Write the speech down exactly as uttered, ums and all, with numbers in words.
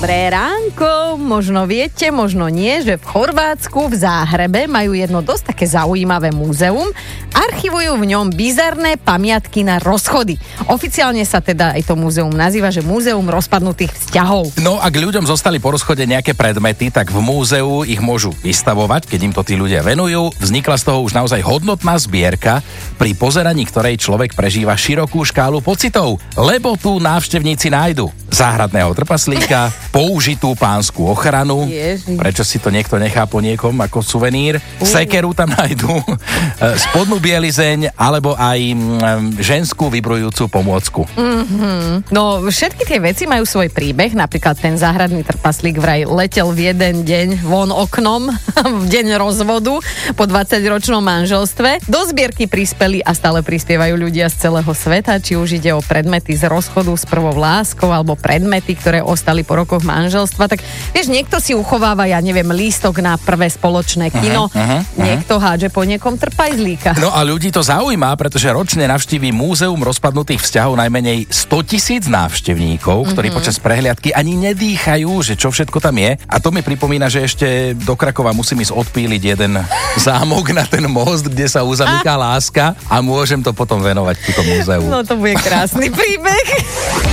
Dobré ránko, možno viete, možno nie, že v Chorvátsku v Záhrebe majú jedno dosť také zaujímavé múzeum. Archivujú v ňom bizarné pamiatky na rozchody. Oficiálne sa teda aj to múzeum nazýva, že Múzeum rozpadnutých vzťahov. No ak ľuďom zostali po rozchode nejaké predmety, tak v múzeu ich môžu vystavovať, keď im to tí ľudia venujú. Vznikla z toho už naozaj hodnotná zbierka, pri pozeraní ktorej človek prežíva širokú škálu pocitov, lebo tu návštevníci nájdu záhradného trpaslíka, použitú pánsku ochranu, Ježi. prečo si to niekto nechá po niekom ako suvenír, uh. sekeru tam nájdu, spodnú bielizeň, alebo aj mm, ženskú vybrujúcu pomôcku. Mm-hmm. No, všetky tie veci majú svoj príbeh, napríklad ten záhradný trpaslík vraj letel v jeden deň von oknom, v deň rozvodu, po dvadsaťročnom manželstve. Do zbierky prispeli a stále prispievajú ľudia z celého sveta, či už ide o predmety z rozchodu s prvou láskou, alebo predmety, ktoré ostali po rokoch manželstva. Tak vieš, niekto si uchováva, ja neviem, lístok na prvé spoločné kino, uh-huh, uh-huh, niekto hádže po niekom trpajzlíka. No a ľudí to zaujíma, pretože ročne navštíví Múzeum rozpadnutých vzťahov najmenej stotisíc návštevníkov, ktorí uh-huh. počas prehliadky ani nedýchajú, že čo všetko tam je. A to mi pripomína, že ešte do Krakova musím ísť odpíliť jeden zámok na ten most, kde sa uzamyká láska a môžem to potom venovať túto múzeu. No to bude krásny príbeh.